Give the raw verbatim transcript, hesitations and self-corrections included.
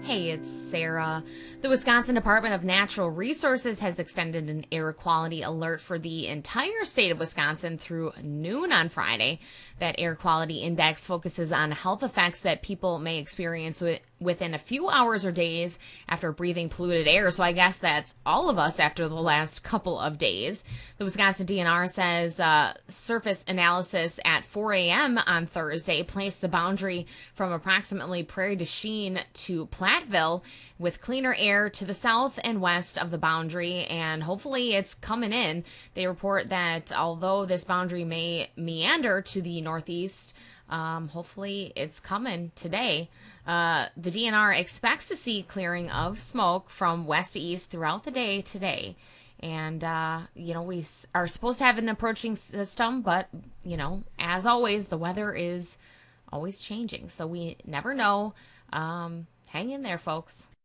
Hey, it's Sarah. The Wisconsin Department of Natural Resources has extended an air quality alert for the entire state of Wisconsin through noon on Friday. That air quality index focuses on health effects that people may experience with, within a few hours or days after breathing polluted air. So I guess that's all of us after the last couple of days. The Wisconsin D N R says uh, surface analysis at four a.m. on Thursday placed the boundary from approximately Prairie du Chien to Platteville with cleaner air to the south and west of the boundary, and hopefully it's coming in. They report that although this boundary may meander to the northeast, um, hopefully it's coming today. Uh, the D N R expects to see clearing of smoke from west to east throughout the day today. And, uh, you know, we are supposed to have an approaching system, but, you know, as always, the weather is always changing. So we never know. Um, hang in there, folks.